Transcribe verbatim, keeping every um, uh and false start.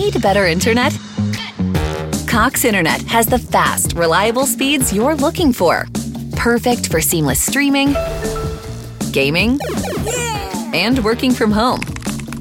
Need better internet? Cox Internet has the fast, reliable speeds you're looking for. Perfect for seamless streaming, gaming, and working from home.